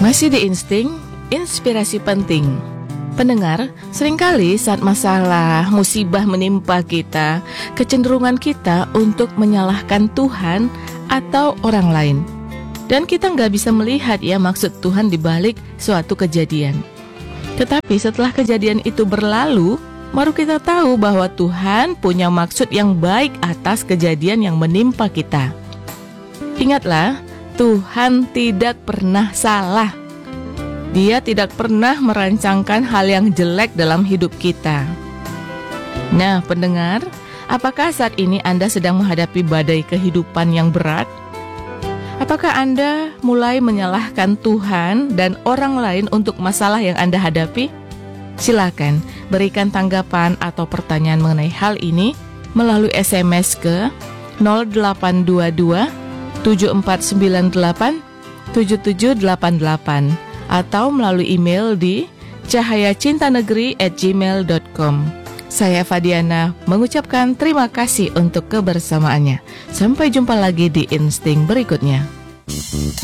Masih di Insting, inspirasi penting. Pendengar, seringkali saat masalah, musibah menimpa kita, kecenderungan kita untuk menyalahkan Tuhan atau orang lain. Dan kita nggak bisa melihat ya maksud Tuhan di balik suatu kejadian. Tetapi setelah kejadian itu berlalu, baru kita tahu bahwa Tuhan punya maksud yang baik atas kejadian yang menimpa kita. Ingatlah, Tuhan tidak pernah salah. Dia tidak pernah merancangkan hal yang jelek dalam hidup kita. Nah, pendengar, apakah saat ini Anda sedang menghadapi badai kehidupan yang berat? Apakah Anda mulai menyalahkan Tuhan dan orang lain untuk masalah yang Anda hadapi? Silakan berikan tanggapan atau pertanyaan mengenai hal ini melalui SMS ke 0822 7498 7788 atau melalui email di cahayacintanegeri@gmail.com. Saya Fadiana mengucapkan terima kasih untuk kebersamaannya. Sampai jumpa lagi di Insting berikutnya.